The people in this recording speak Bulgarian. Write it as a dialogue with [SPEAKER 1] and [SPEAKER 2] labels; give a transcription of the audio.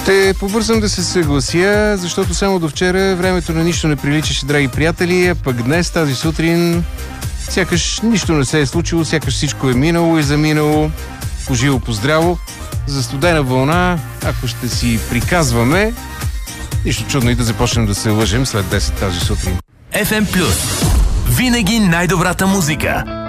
[SPEAKER 1] Ще побързам да се съглася, защото само до вчера времето на нищо не приличаше, драги приятели, а пък днес, тази сутрин, сякаш нищо не се е случило, сякаш всичко е минало и заминало, поживо поздраво, за студена вълна, ако ще си приказваме, нищо чудно и да започнем да се лъжем след 10 тази сутрин.
[SPEAKER 2] FM Plus. Винаги най-добрата музика.